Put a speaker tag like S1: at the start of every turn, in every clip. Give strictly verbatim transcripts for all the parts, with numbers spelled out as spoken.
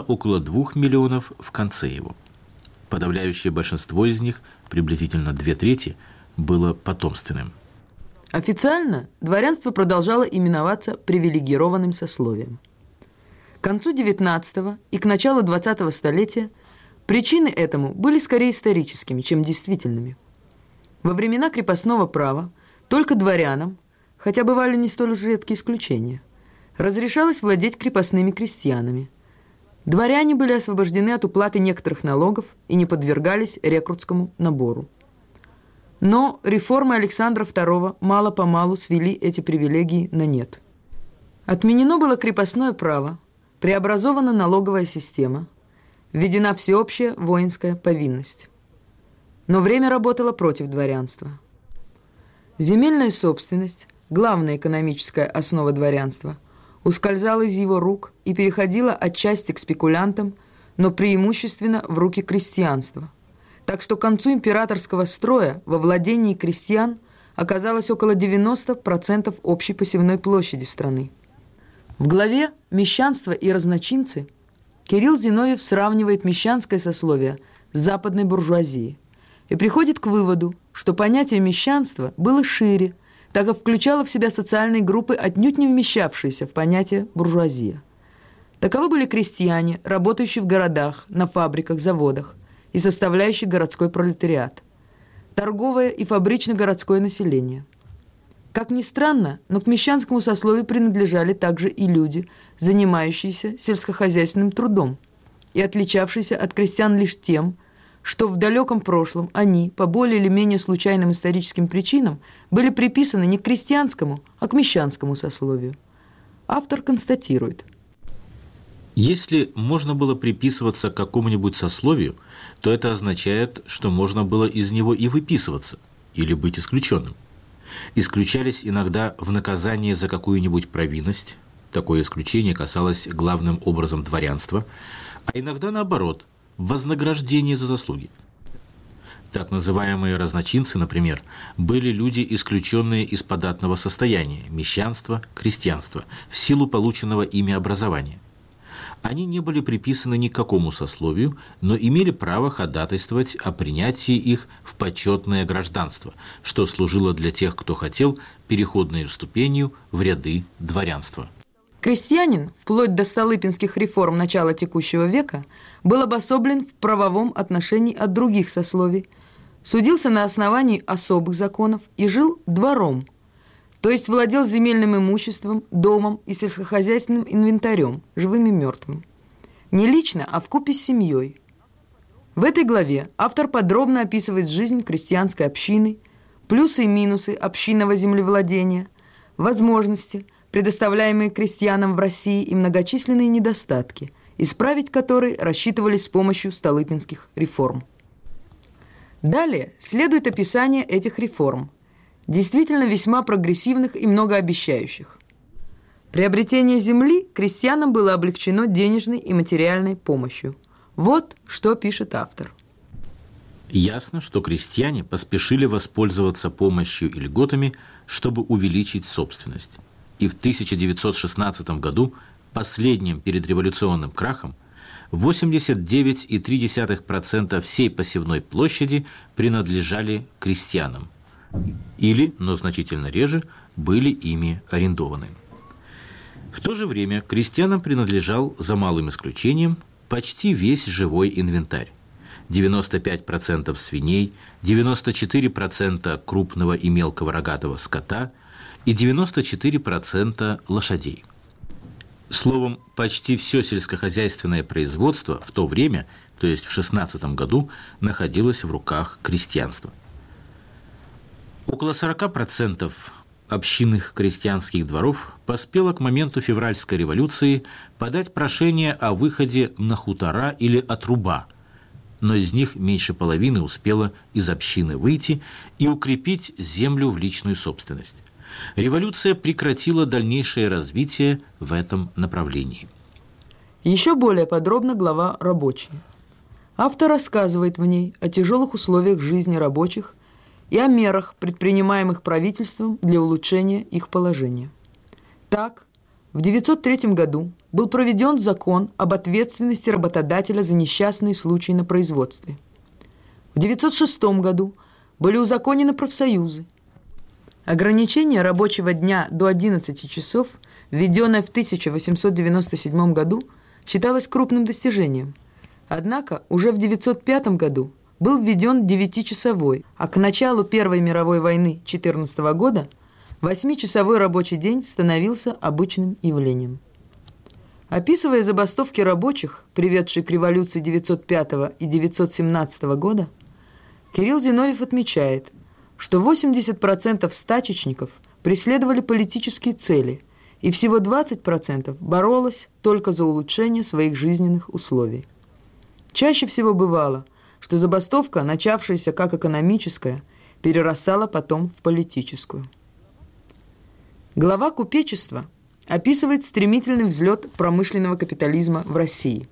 S1: около двух миллионов в конце его. Подавляющее большинство из них, приблизительно две трети, было потомственным.
S2: Официально дворянство продолжало именоваться привилегированным сословием. К концу девятнадцатого и к началу двадцатого столетия причины этому были скорее историческими, чем действительными. Во времена крепостного права только дворянам, хотя бывали не столь уж редкие исключения, разрешалось владеть крепостными крестьянами. Дворяне были освобождены от уплаты некоторых налогов и не подвергались рекрутскому набору. Но реформы Александра второго мало-помалу свели эти привилегии на нет. Отменено было крепостное право, преобразована налоговая система, введена всеобщая воинская повинность. Но время работало против дворянства. Земельная собственность, главная экономическая основа дворянства, ускользала из его рук и переходила отчасти к спекулянтам, но преимущественно в руки крестьянства. Так что к концу императорского строя во владении крестьян оказалось около девяноста процентов общей посевной площади страны. В главе «Мещанство и разночинцы» Кирилл Зиновьев сравнивает мещанское сословие с западной буржуазией и приходит к выводу, что понятие мещанства было шире, так как включало в себя социальные группы, отнюдь не вмещавшиеся в понятие буржуазия. Таковы были крестьяне, работающие в городах, на фабриках, заводах и составляющие городской пролетариат, торговое и фабрично-городское население. Как ни странно, но к мещанскому сословию принадлежали также и люди, занимающиеся сельскохозяйственным трудом и отличавшиеся от крестьян лишь тем, что в далеком прошлом они, по более или менее случайным историческим причинам, были приписаны не к крестьянскому, а к мещанскому сословию. Автор констатирует:
S1: если можно было приписываться к какому-нибудь сословию, то это означает, что можно было из него и выписываться, или быть исключенным. Исключались иногда в наказание за какую-нибудь провинность, такое исключение касалось главным образом дворянства, а иногда наоборот, вознаграждение за заслуги. Так называемые разночинцы, например, были люди, исключенные из податного состояния, мещанства, крестьянства, в силу полученного ими образования. Они не были приписаны ни к какому сословию, но имели право ходатайствовать о принятии их в почетное гражданство, что служило для тех, кто хотел, переходной ступенью в ряды дворянства.
S2: Крестьянин, вплоть до столыпинских реформ начала текущего века, был обособлен в правовом отношении от других сословий, судился на основании особых законов и жил двором, то есть владел земельным имуществом, домом и сельскохозяйственным инвентарем, живым и мертвым. Не лично, а вкупе с семьей. В этой главе автор подробно описывает жизнь крестьянской общины, плюсы и минусы общинного землевладения, возможности, предоставляемые крестьянам в России, и многочисленные недостатки, исправить которые рассчитывались с помощью столыпинских реформ. Далее следует описание этих реформ, действительно весьма прогрессивных и многообещающих. Приобретение земли крестьянам было облегчено денежной и материальной помощью. Вот что пишет автор.
S1: Ясно, что крестьяне поспешили воспользоваться помощью и льготами, чтобы увеличить собственность. И в тысяча девятьсот шестнадцатом году, последним перед революционным крахом, восемьдесят девять целых три десятых процента всей посевной площади принадлежали крестьянам или, но значительно реже, были ими арендованы. В то же время крестьянам принадлежал, за малым исключением, почти весь живой инвентарь. девяносто пять процентов свиней, девяносто четыре процента крупного и мелкого рогатого скота и девяносто четыре процента лошадей. Словом, почти все сельскохозяйственное производство в то время, то есть в шестнадцатом году, находилось в руках крестьянства. Около сорок процентов общинных крестьянских дворов поспело к моменту февральской революции подать прошение о выходе на хутора или отруба, но из них меньше половины успело из общины выйти и укрепить землю в личную собственность. Революция прекратила дальнейшее развитие в этом направлении.
S2: Еще более подробно глава «Рабочие». Автор рассказывает в ней о тяжелых условиях жизни рабочих и о мерах, предпринимаемых правительством для улучшения их положения. Так, в В девятьсот третьем году был проведен закон об ответственности работодателя за несчастные случаи на производстве. В девятьсот шестом году были узаконены профсоюзы. Ограничение рабочего дня до одиннадцати часов, введенное в тысяча восемьсот девяносто седьмом году, считалось крупным достижением. Однако уже в девятьсот пятом году был введен девятичасовой, а к началу Первой мировой войны четырнадцатого года восьмичасовой рабочий день становился обычным явлением. Описывая забастовки рабочих, приведшие к революции девятьсот пятого и девятьсот семнадцатого года, Кирилл Зиновьев отмечает, что восемьдесят процентов стачечников преследовали политические цели, и всего двадцать процентов боролось только за улучшение своих жизненных условий. Чаще всего бывало, что забастовка, начавшаяся как экономическая, перерастала потом в политическую. Глава купечества описывает стремительный взлет промышленного капитализма в России.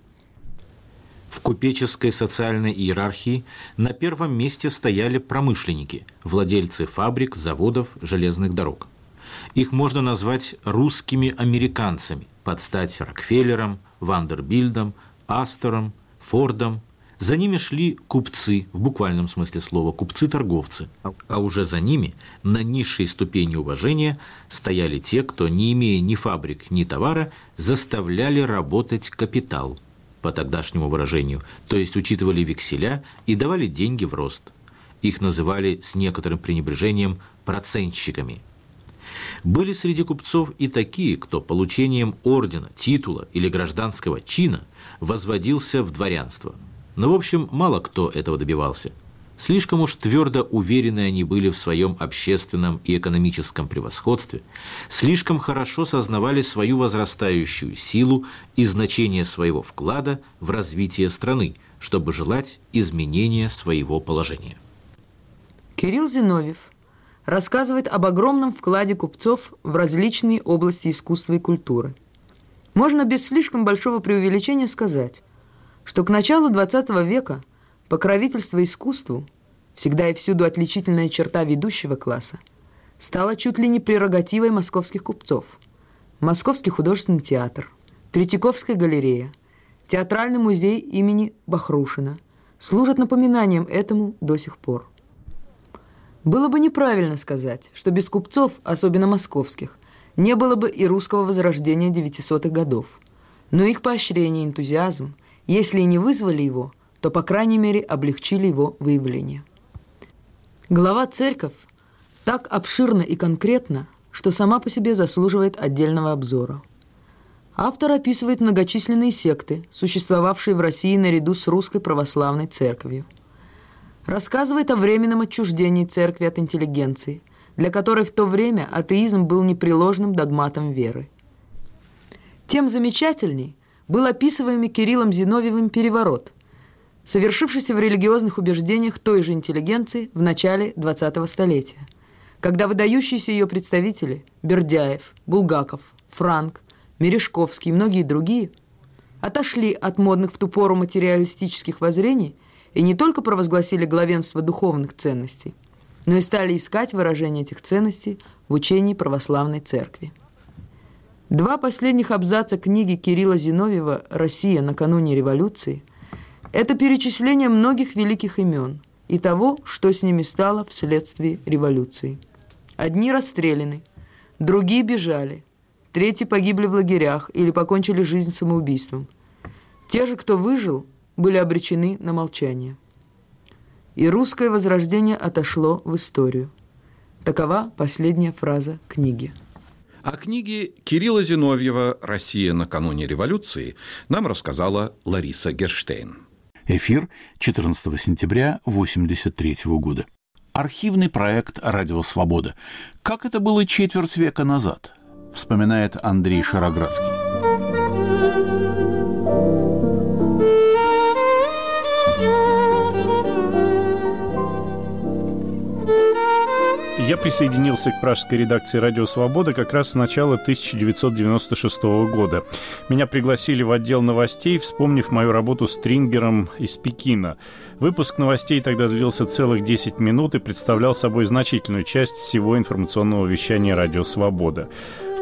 S1: В купеческой социальной иерархии на первом месте стояли промышленники, владельцы фабрик, заводов, железных дорог. Их можно назвать русскими американцами, под стать Рокфеллером, Вандербильдом, Астором, Фордом. За ними шли купцы, в буквальном смысле слова, купцы-торговцы. А уже за ними, на низшей ступени уважения, стояли те, кто, не имея ни фабрик, ни товара, заставляли работать капитал, по тогдашнему выражению, то есть учитывали векселя и давали деньги в рост. Их называли с некоторым пренебрежением процентщиками. Были среди купцов и такие, кто получением ордена, титула или гражданского чина возводился в дворянство. Но, в общем, мало кто этого добивался. Слишком уж твердо уверены они были в своем общественном и экономическом превосходстве, слишком хорошо сознавали свою возрастающую силу и значение своего вклада в развитие страны, чтобы желать изменения своего положения.
S2: Кирилл Зиновьев рассказывает об огромном вкладе купцов в различные области искусства и культуры. Можно без слишком большого преувеличения сказать, что к началу двадцатого века покровительство искусству, всегда и всюду отличительная черта ведущего класса, стало чуть ли не прерогативой московских купцов. Московский художественный театр, Третьяковская галерея, Театральный музей имени Бахрушина служат напоминанием этому до сих пор. Было бы неправильно сказать, что без купцов, особенно московских, не было бы и русского возрождения девятисотых годов. Но их поощрение и энтузиазм, если и не вызвали его, то, по крайней мере, облегчили его выявление. Глава «Церковь» так обширна и конкретна, что сама по себе заслуживает отдельного обзора. Автор описывает многочисленные секты, существовавшие в России наряду с русской православной церковью. Рассказывает о временном отчуждении церкви от интеллигенции, для которой в то время атеизм был непреложным догматом веры. Тем замечательней был описываемый Кириллом Зиновьевым переворот, совершившийся в религиозных убеждениях той же интеллигенции в начале двадцатого столетия, когда выдающиеся ее представители Бердяев, Булгаков, Франк, Мережковский и многие другие отошли от модных в ту пору материалистических воззрений и не только провозгласили главенство духовных ценностей, но и стали искать выражение этих ценностей в учении православной церкви. Два последних абзаца книги Кирилла Зиновьева «Россия накануне революции» – это перечисление многих великих имен и того, что с ними стало вследствие революции. Одни расстреляны, другие бежали, третьи погибли в лагерях или покончили жизнь самоубийством. Те же, кто выжил, были обречены на молчание. И русское возрождение отошло в историю. Такова последняя фраза книги.
S3: О книге Кирилла Зиновьева «Россия накануне революции» нам рассказала Лариса Герштейн.
S4: Эфир четырнадцатого сентября восемьдесят третьего года. Архивный проект «Радио Свобода». Как это было четверть века назад, вспоминает Андрей Шароградский.
S5: Я присоединился к пражской редакции «Радио Свобода» как раз с начала тысяча девятьсот девяносто шестого года. Меня пригласили в отдел новостей, вспомнив мою работу с Трингером из Пекина. Выпуск новостей тогда длился целых десять минут и представлял собой значительную часть всего информационного вещания «Радио Свобода». В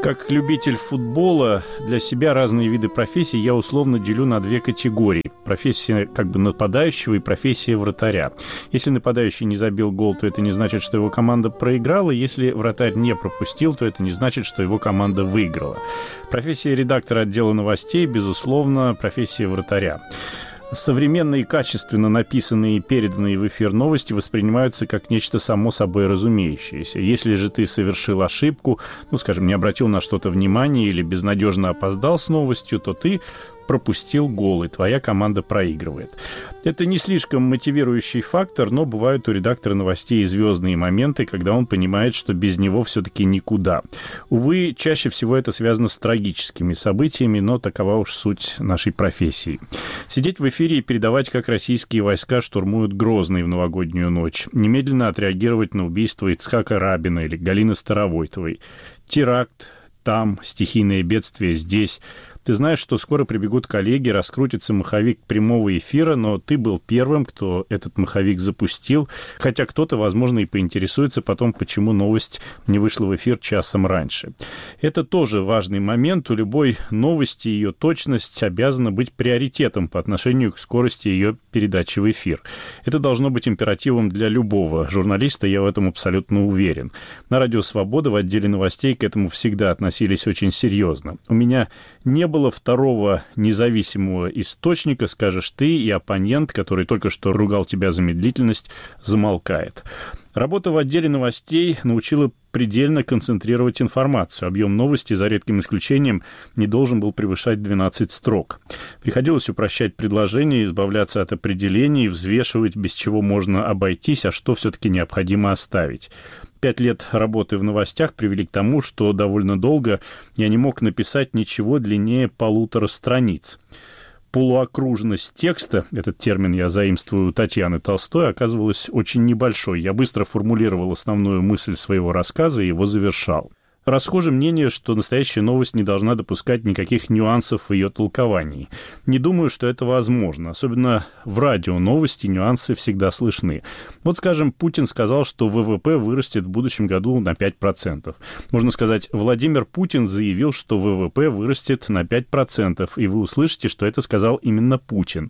S5: Как любитель футбола, для себя разные виды профессий я условно делю на две категории. Профессия как бы нападающего и профессия вратаря. Если нападающий не забил гол, то это не значит, что его команда проиграла. Если вратарь не пропустил, то это не значит, что его команда выиграла. Профессия редактора отдела новостей, безусловно, профессия вратаря. Современные, качественно написанные и переданные в эфир новости воспринимаются как нечто само собой разумеющееся. Если же ты совершил ошибку, ну, скажем, не обратил на что-то внимания или безнадежно опоздал с новостью, то ты пропустил гол, и твоя команда проигрывает. Это не слишком мотивирующий фактор, но бывают у редактора новостей и звездные моменты, когда он понимает, что без него все-таки никуда. Увы, чаще всего это связано с трагическими событиями, но такова уж суть нашей профессии. Сидеть в эфире и передавать, как российские войска штурмуют Грозный в новогоднюю ночь. Немедленно отреагировать на убийство Ицхака Рабина или Галины Старовойтовой. Теракт там, стихийное бедствие здесь. Ты знаешь, что скоро прибегут коллеги, раскрутится маховик прямого эфира, но ты был первым, кто этот маховик запустил, хотя кто-то, возможно, и поинтересуется потом, почему новость не вышла в эфир часом раньше. Это тоже важный момент. У любой новости ее точность обязана быть приоритетом по отношению к скорости ее передачи в эфир. Это должно быть императивом для любого журналиста, я в этом абсолютно уверен. На Радио Свобода в отделе новостей к этому всегда относились очень серьезно. У меня не было было второго независимого источника, скажешь ты, и оппонент, который только что ругал тебя за медлительность, замолкает. Работа в отделе новостей научила предельно концентрировать информацию. Объем новости, за редким исключением, не должен был превышать двенадцать строк. Приходилось упрощать предложения, избавляться от определений, взвешивать, без чего можно обойтись, а что все-таки необходимо оставить. Пять лет работы в новостях привели к тому, что довольно долго я не мог написать ничего длиннее полутора страниц. Полуокружность текста, этот термин я заимствую у Татьяны Толстой, оказывалась очень небольшой. Я быстро формулировал основную мысль своего рассказа и его завершал. Расхоже мнение, что настоящая новость не должна допускать никаких нюансов в ее толковании. Не думаю, что это возможно. Особенно в радио новости нюансы всегда слышны. Вот, скажем, Путин сказал, что ВВП вырастет в будущем году на пять процентов. Можно сказать, Владимир Путин заявил, что ВВП вырастет на пять процентов, и вы услышите, что это сказал именно Путин.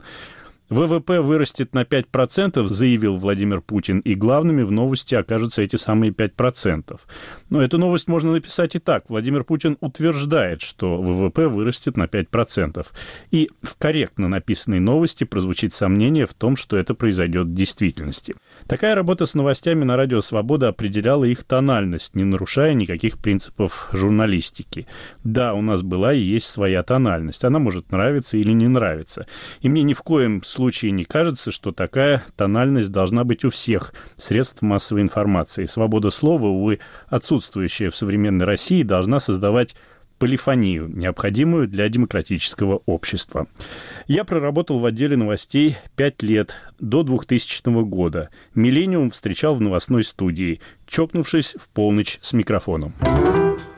S5: ВВП вырастет на пять процентов, заявил Владимир Путин, и главными в новости окажутся эти самые пять процентов. Но эту новость можно написать и так. Владимир Путин утверждает, что ВВП вырастет на пять процентов. И в корректно написанной новости прозвучит сомнение в том, что это произойдет в действительности. Такая работа с новостями на Радио Свобода определяла их тональность, не нарушая никаких принципов журналистики. Да, у нас была и есть своя тональность. Она может нравиться или не нравиться. И мне ни в коем случае не кажется, что такая тональность должна быть у всех средств массовой информации. Свобода слова, увы, отсутствующая в современной России, должна создавать полифонию, необходимую для демократического общества. Я проработал в отделе новостей пять лет, до двухтысячного года. «Миллениум» встречал в новостной студии, чокнувшись в полночь с микрофоном.